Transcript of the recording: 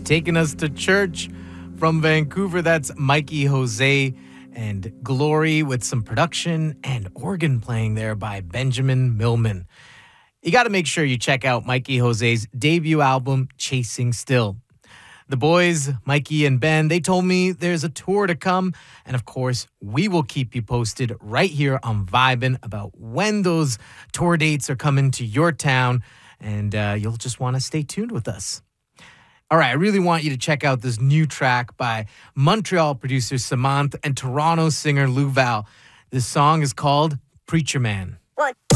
taking us to church from Vancouver. That's Mikey Jose and Glory with some production and organ playing there by Benjamin Millman. You got to make sure you check out Mikey Jose's debut album, Chasing Still. The boys, Mikey and Ben, they told me there's a tour to come. And of course, we will keep you posted right here on Vibin about when those tour dates are coming to your town. And you'll just want to stay tuned with us. All right, I really want you to check out this new track by Montreal producer Samantha and Toronto singer Lou Val. This song is called Preacher Man.